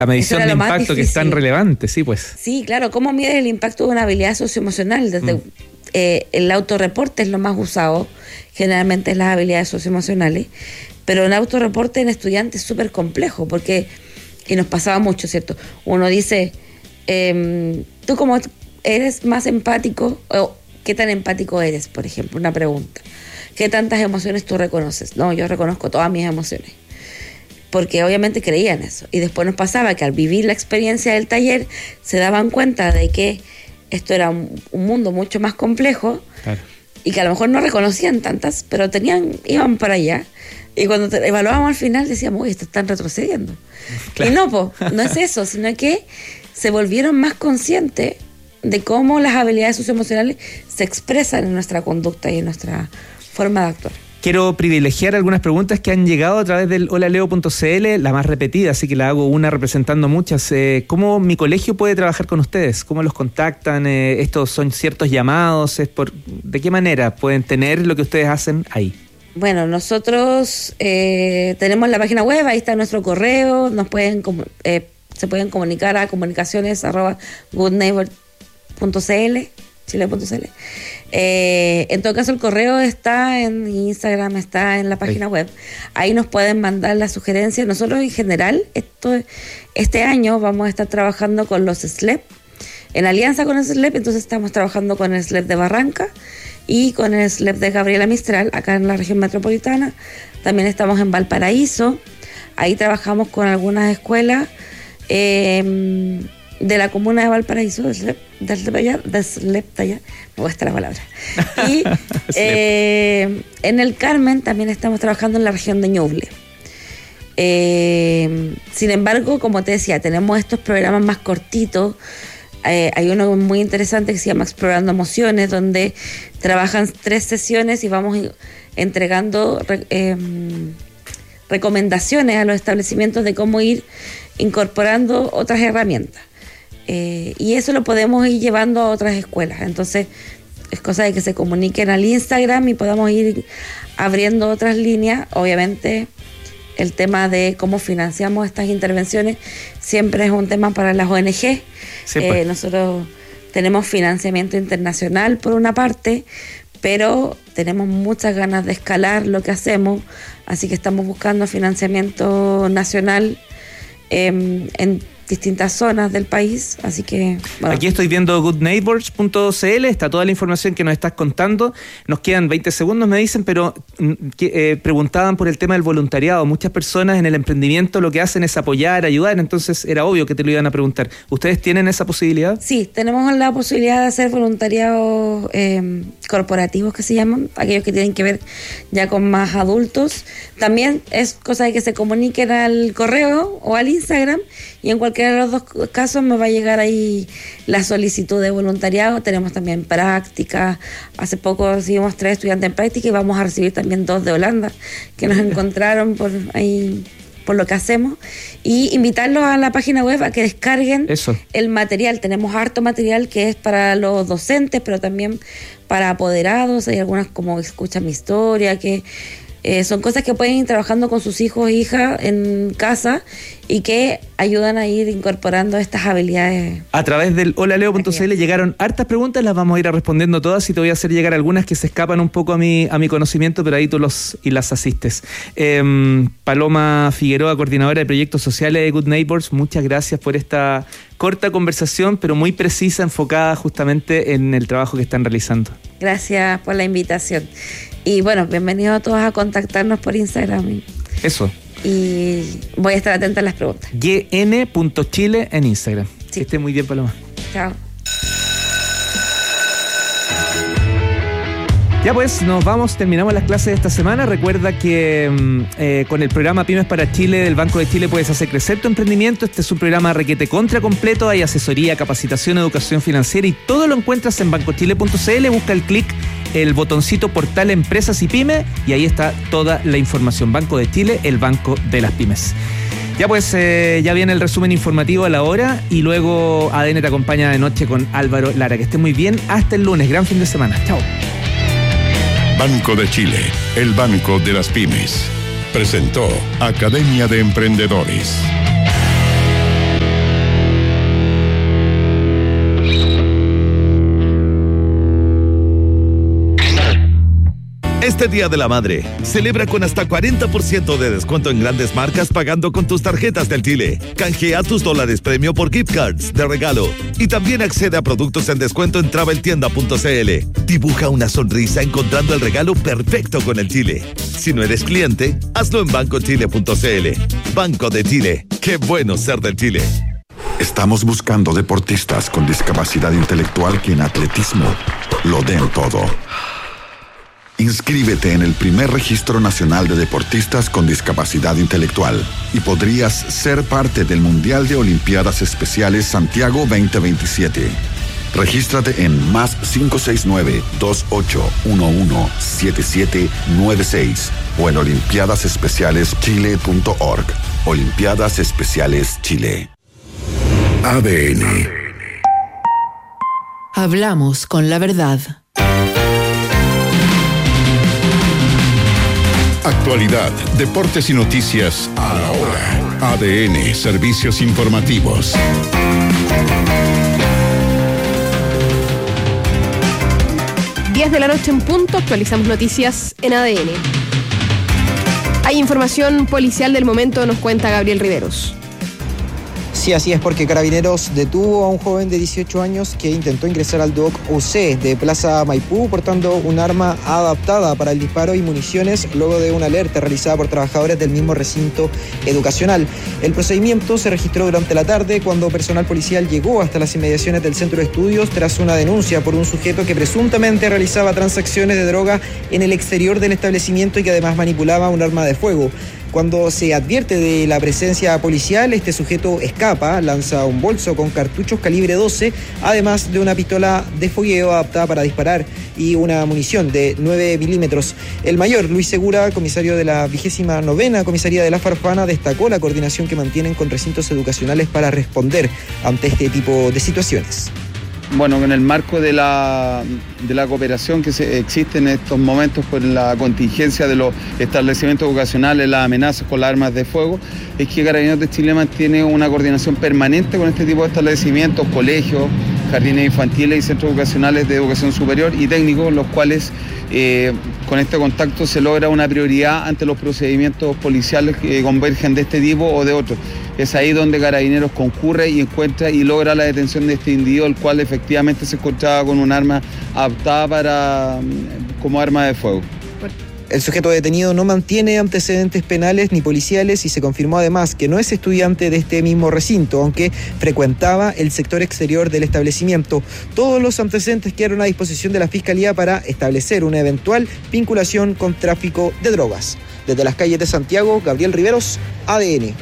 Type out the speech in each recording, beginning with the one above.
La medición de impacto que es tan relevante, sí, pues. Sí, claro, ¿cómo mides el impacto de una habilidad socioemocional? Desde el autorreporte es lo más usado, generalmente es las habilidades socioemocionales, pero un autorreporte en estudiantes es súper complejo, porque, y nos pasaba mucho, ¿cierto? Uno dice, ¿tú cómo eres más empático? O, ¿qué tan empático eres, por ejemplo? Una pregunta. ¿Qué tantas emociones tú reconoces? No, yo reconozco todas mis emociones. Porque obviamente creían eso. Y después nos pasaba que al vivir la experiencia del taller se daban cuenta de que esto era un mundo mucho más complejo, claro, y que a lo mejor no reconocían tantas, pero iban para allá. Y cuando evaluábamos al final decíamos, uy, esto están retrocediendo. Claro. Y no es eso, sino que se volvieron más conscientes de cómo las habilidades socioemocionales se expresan en nuestra conducta y en nuestra forma de actuar. Quiero privilegiar algunas preguntas que han llegado a través del holaleo.cl, la más repetida, así que la hago una representando muchas. ¿Cómo mi colegio puede trabajar con ustedes? ¿Cómo los contactan? ¿Estos son ciertos llamados? ¿De qué manera pueden tener lo que ustedes hacen ahí? Bueno, nosotros tenemos la página web, ahí está nuestro correo, se pueden comunicar a comunicaciones@goodneighbor.cl, chile.cl. En todo caso, el correo está en Instagram, está en la página web. Ahí nos pueden mandar las sugerencias. Nosotros en general, este año vamos a estar trabajando con los SLEP, en alianza con el SLEP, entonces estamos trabajando con el SLEP de Barranca y con el SLEP de Gabriela Mistral, acá en la región metropolitana. También estamos en Valparaíso, ahí trabajamos con algunas escuelas de la comuna de Valparaíso, del SLEP allá, me cuesta la palabra. Y en el Carmen también estamos trabajando en la región de Ñuble. Sin embargo, como te decía, tenemos estos programas más cortitos. Hay uno muy interesante que se llama Explorando Emociones, donde trabajan 3 sesiones y vamos entregando recomendaciones a los establecimientos de cómo ir incorporando otras herramientas. Y eso lo podemos ir llevando a otras escuelas. Entonces es cosa de que se comuniquen al Instagram y podamos ir abriendo otras líneas. Obviamente el tema de cómo financiamos estas intervenciones siempre es un tema para las ONG. Sí, pues. Nosotros tenemos financiamiento internacional por una parte, pero tenemos muchas ganas de escalar lo que hacemos, así que estamos buscando financiamiento nacional en distintas zonas del país, así que... Bueno. Aquí estoy viendo goodneighbors.cl, está toda la información que nos estás contando. Nos quedan 20 segundos, me dicen, pero preguntaban por el tema del voluntariado. Muchas personas en el emprendimiento lo que hacen es apoyar, ayudar, entonces era obvio que te lo iban a preguntar. ¿Ustedes tienen esa posibilidad? Sí, tenemos la posibilidad de hacer voluntariados corporativos, que se llaman, aquellos que tienen que ver ya con más adultos. También es cosa de que se comuniquen al correo o al Instagram, y en cualquiera de los dos casos me va a llegar ahí la solicitud de voluntariado. Tenemos también práctica. Hace poco recibimos 3 estudiantes en práctica y vamos a recibir también 2 de Holanda que nos encontraron por ahí, por lo que hacemos. Y invitarlos a la página web a que descarguen el material. Tenemos harto material que es para los docentes, pero también para apoderados. Hay algunas como Escucha mi historia, que son cosas que pueden ir trabajando con sus hijos e hijas en casa y que ayudan a ir incorporando estas habilidades. A través del holaleo.cl llegaron hartas preguntas, las vamos a ir respondiendo todas y te voy a hacer llegar algunas que se escapan un poco a mi conocimiento, pero ahí tú las asistes. Paloma Figueroa, coordinadora de proyectos sociales de Good Neighbors, muchas gracias por esta corta conversación, pero muy precisa, enfocada justamente en el trabajo que están realizando. Gracias por la invitación. Y bueno, bienvenidos a todos a contactarnos por Instagram. Eso. Y voy a estar atenta a las preguntas. gn.chile en Instagram. Sí. Que esté muy bien, Paloma. Chao. Ya pues, nos vamos, terminamos las clases de esta semana. Recuerda que con el programa Pymes para Chile del Banco de Chile puedes hacer crecer tu emprendimiento. Este es un programa requete contra completo. Hay asesoría, capacitación, educación financiera y todo lo encuentras en bancochile.cl. Busca el botoncito Portal Empresas y Pymes y ahí está toda la información. Banco de Chile, el banco de las pymes. Ya pues, ya viene el resumen informativo a la hora y luego ADN te acompaña de noche con Álvaro Lara. Que esté muy bien, hasta el lunes, gran fin de semana. Chao. Banco de Chile, el banco de las pymes. Presentó Academia de Emprendedores. este Día de la Madre, celebra con hasta 40% de descuento en grandes marcas pagando con tus tarjetas del Chile. Canjea tus dólares premio por gift cards de regalo. Y también accede a productos en descuento en traveltienda.cl. Dibuja una sonrisa encontrando el regalo perfecto con el Chile. Si no eres cliente, hazlo en bancochile.cl. Banco de Chile. Qué bueno ser del Chile. Estamos buscando deportistas con discapacidad intelectual que en atletismo lo den todo. Inscríbete en el primer registro nacional de deportistas con discapacidad intelectual y podrías ser parte del Mundial de Olimpiadas Especiales Santiago 2027. Regístrate en +569 28117796 o en olimpiadasespecialeschile.org. Olimpiadas Especiales Chile. ADN. Hablamos con la verdad. Actualidad, deportes y noticias a la hora. ADN, servicios informativos. 10 de la noche en punto, actualizamos noticias en ADN. Hay información policial del momento, nos cuenta Gabriel Riveros. Sí, así es, porque Carabineros detuvo a un joven de 18 años que intentó ingresar al DOC UC de Plaza Maipú portando un arma adaptada para el disparo y municiones luego de una alerta realizada por trabajadores del mismo recinto educacional. El procedimiento se registró durante la tarde cuando personal policial llegó hasta las inmediaciones del centro de estudios tras una denuncia por un sujeto que presuntamente realizaba transacciones de droga en el exterior del establecimiento y que además manipulaba un arma de fuego. Cuando se advierte de la presencia policial, este sujeto escapa, lanza un bolso con cartuchos calibre 12, además de una pistola de fogueo adaptada para disparar y una munición de 9 milímetros. El mayor Luis Segura, comisario de la 29ª Comisaría de La Farfana, destacó la coordinación que mantienen con recintos educacionales para responder ante este tipo de situaciones. Bueno, en el marco de la cooperación que existe en estos momentos por la contingencia de los establecimientos educacionales, las amenazas con las armas de fuego, es que Carabineros de Chile mantiene una coordinación permanente con este tipo de establecimientos, colegios, jardines infantiles y centros educacionales de educación superior y técnicos, los cuales con este contacto se logra una prioridad ante los procedimientos policiales que convergen de este tipo o de otros. Es ahí donde Carabineros concurre y encuentra y logra la detención de este individuo, el cual efectivamente se encontraba con un arma adaptada como arma de fuego. El sujeto detenido no mantiene antecedentes penales ni policiales y se confirmó además que no es estudiante de este mismo recinto, aunque frecuentaba el sector exterior del establecimiento. Todos los antecedentes quedaron a disposición de la Fiscalía para establecer una eventual vinculación con tráfico de drogas. Desde las calles de Santiago, Gabriel Riveros, ADN.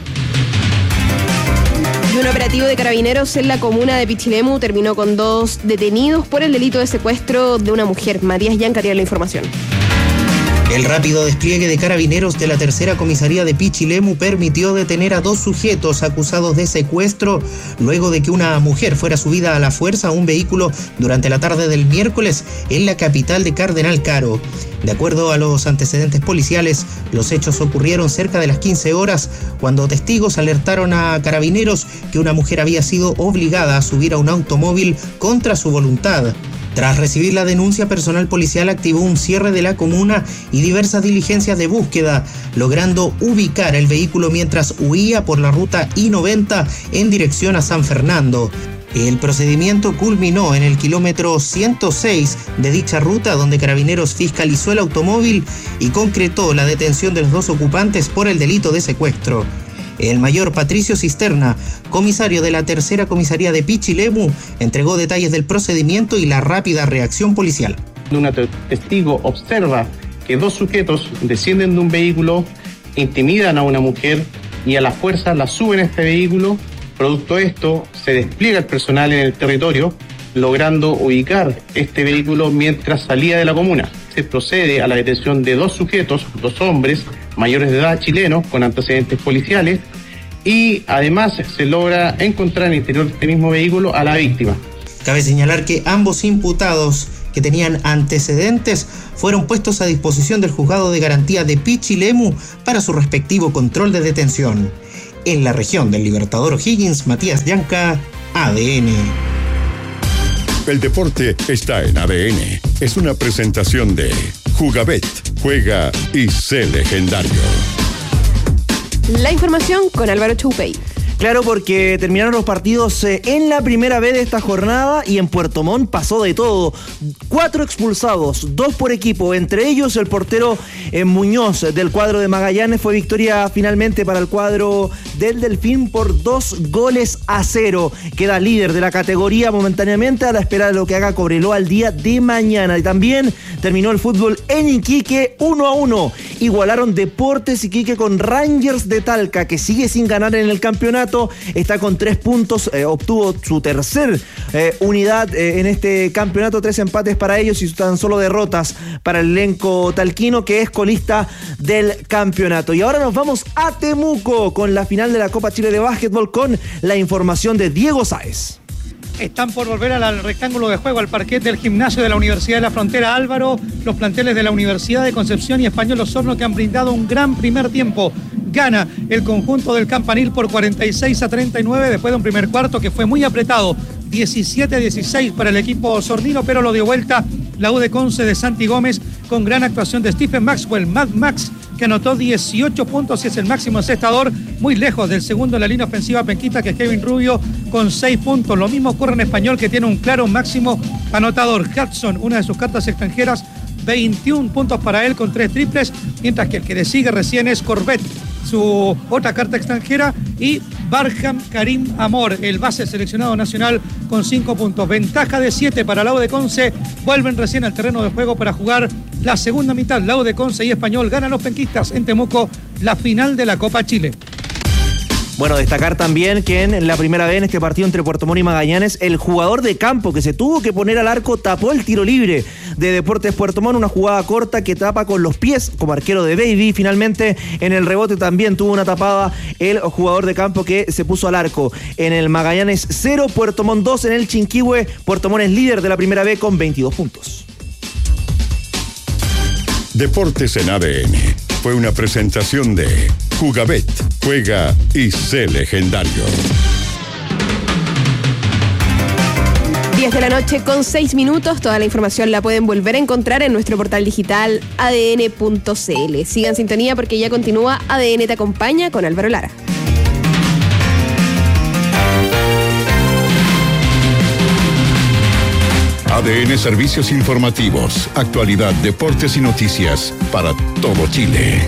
Y un operativo de Carabineros en la comuna de Pichilemu terminó con 2 detenidos por el delito de secuestro de una mujer. Matías Yanca tiene la información. El rápido despliegue de Carabineros de la tercera comisaría de Pichilemu permitió detener a 2 sujetos acusados de secuestro luego de que una mujer fuera subida a la fuerza a un vehículo durante la tarde del miércoles en la capital de Cardenal Caro. De acuerdo a los antecedentes policiales, los hechos ocurrieron cerca de las 15 horas cuando testigos alertaron a Carabineros que una mujer había sido obligada a subir a un automóvil contra su voluntad. Tras recibir la denuncia, personal policial activó un cierre de la comuna y diversas diligencias de búsqueda, logrando ubicar el vehículo mientras huía por la ruta I-90 en dirección a San Fernando. El procedimiento culminó en el kilómetro 106 de dicha ruta, donde Carabineros fiscalizó el automóvil y concretó la detención de los 2 ocupantes por el delito de secuestro. El mayor Patricio Cisterna, comisario de la tercera comisaría de Pichilemu, entregó detalles del procedimiento y la rápida reacción policial. Un testigo observa que 2 sujetos descienden de un vehículo, intimidan a una mujer y a la fuerza la suben a este vehículo. Producto de esto, se despliega el personal en el territorio, logrando ubicar este vehículo mientras salía de la comuna. Se procede a la detención de 2 sujetos, 2 hombres mayores de edad chilenos con antecedentes policiales, y además se logra encontrar en el interior de este mismo vehículo a la víctima. Cabe señalar que ambos imputados que tenían antecedentes fueron puestos a disposición del Juzgado de Garantía de Pichilemu para su respectivo control de detención. En la región del Libertador O'Higgins, Matías Yanca, ADN. El deporte está en ADN. Es una presentación de Jugabet, juega y sé legendario. La información con Álvaro Choupey. Claro, porque terminaron los partidos en la primera vez de esta jornada y en Puerto Montt pasó de todo. 4 expulsados, 2 por equipo, entre ellos el portero Muñoz del cuadro de Magallanes. Fue victoria finalmente para el cuadro del Delfín por 2-0. Queda líder de la categoría momentáneamente a la espera de lo que haga Cobreloa el día de mañana. Y también terminó el fútbol en Iquique 1-1. Igualaron Deportes Iquique con Rangers de Talca, que sigue sin ganar en el campeonato. Está con 3 puntos, obtuvo su tercer unidad en este campeonato, 3 empates para ellos y tan solo derrotas para el elenco talquino, que es colista del campeonato. Y ahora nos vamos a Temuco con la final de la Copa Chile de Básquetbol con la información de Diego Sáez. Están por volver al rectángulo de juego, al parquet del gimnasio de la Universidad de la Frontera, Álvaro. Los planteles de la Universidad de Concepción y Español Osorno, que han brindado un gran primer tiempo. Gana el conjunto del Campanil por 46-39 después de un primer cuarto que fue muy apretado. 17-16 para el equipo osornino, pero lo dio vuelta la U de Conce de Santi Gómez con gran actuación de Stephen Maxwell, Mad Max, que anotó 18 puntos y es el máximo encestador, muy lejos del segundo en la línea ofensiva penquista, que es Kevin Rubio, con 6 puntos. Lo mismo ocurre en Español, que tiene un claro máximo anotador. Hudson, una de sus cartas extranjeras, 21 puntos para él con 3 triples, mientras que el que le sigue recién es Corbett, su otra carta extranjera, y Barham Karim Amor, el base seleccionado nacional, con 5 puntos. Ventaja de 7 para la U de Conce. Vuelven recién al terreno de juego para jugar la segunda mitad. La U de Conce y Español ganan los penquistas en Temuco la final de la Copa Chile. Bueno, destacar también que en la primera vez en este partido entre Puerto Montt y Magallanes, el jugador de campo que se tuvo que poner al arco tapó el tiro libre de Deportes Puerto Montt, una jugada corta que tapa con los pies como arquero de Baby. Finalmente en el rebote también tuvo una tapada el jugador de campo que se puso al arco. En el Magallanes 0, Puerto Montt 2. En el Chinquihue, Puerto Montt es líder de la primera vez con 22 puntos. Deportes en ADN fue una presentación de Jugabet, juega y sé legendario. 10 de la noche con 6 minutos. Toda la información la pueden volver a encontrar en nuestro portal digital adn.cl. Sigan sintonía porque ya continúa ADN Te Acompaña con Álvaro Lara. ADN Servicios Informativos, actualidad, deportes y noticias para todo Chile.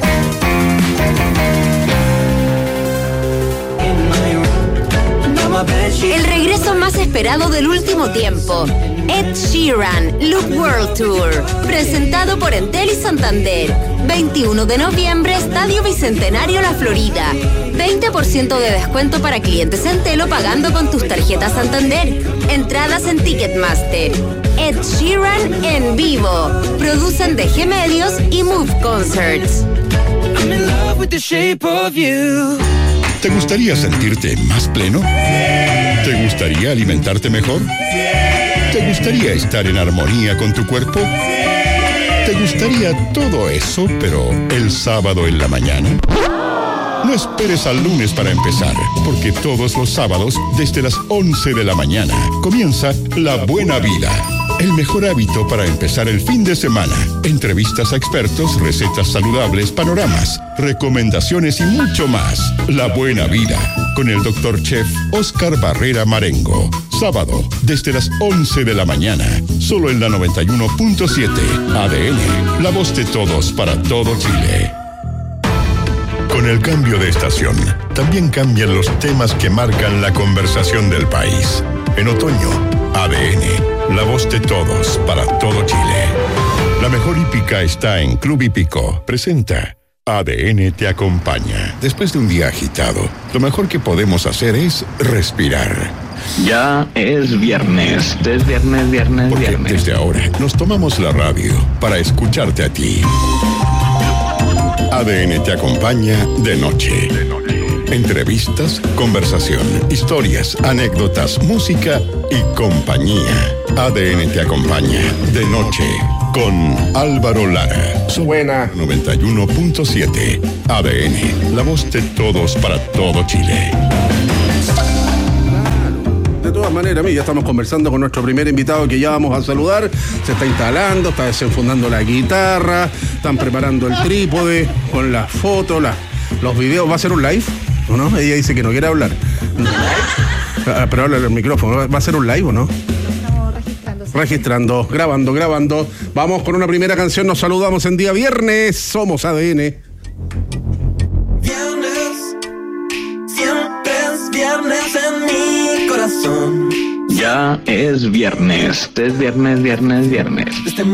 El regreso más esperado del último tiempo. Ed Sheeran, Look World Tour, presentado por Entel y Santander. 21 de noviembre, Estadio Bicentenario La Florida. 20% de descuento para clientes Entel o pagando con tus tarjetas Santander. Entradas en Ticketmaster. Ed Sheeran en vivo. Producen DG Medios y Move Concerts. I'm in love with the shape of you. ¿Te gustaría sentirte más pleno? ¿Te gustaría alimentarte mejor? ¿Te gustaría estar en armonía con tu cuerpo? ¿Te gustaría todo eso, pero el sábado en la mañana? No esperes al lunes para empezar, porque todos los sábados, desde las 11 de la mañana, comienza La Buena Vida. El mejor hábito para empezar el fin de semana. Entrevistas a expertos, recetas saludables, panoramas, recomendaciones y mucho más. La Buena Vida, con el Dr. Chef Oscar Barrera Marengo. Sábado, desde las 11 de la mañana, solo en la 91.7. ADN, la voz de todos para todo Chile. Con el cambio de estación, también cambian los temas que marcan la conversación del país. En otoño, ADN, la voz de todos para todo Chile. La mejor hípica está en Club Hípico. Presenta ADN Te Acompaña. Después de un día agitado, lo mejor que podemos hacer es respirar. Ya es viernes. Es viernes. Porque desde ahora nos tomamos la radio para escucharte a ti. ADN Te Acompaña de noche. Entrevistas, conversación, historias, anécdotas, música y compañía. ADN Te Acompaña de noche con Álvaro Lara. Buena 91.7. ADN, la voz de todos para todo Chile. De todas todas maneras, ya estamos conversando con nuestro primer invitado que ya vamos a saludar. Se está instalando, está desenfundando la guitarra, están preparando el trípode con las fotos, los videos. ¿Va a ser un live o no? Ella dice que no quiere hablar. Pero habla el micrófono. ¿Va a ser un live o no? Registrando, grabando. Vamos con una primera canción. Nos saludamos en día viernes. Somos ADN. Viernes en mi corazón. Ya es viernes. Es viernes.